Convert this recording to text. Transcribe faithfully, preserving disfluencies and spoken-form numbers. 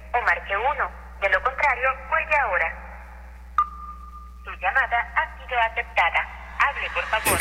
o marque uno. De lo contrario, cuelgue ahora. Su llamada ha sido aceptada. Hable, por favor.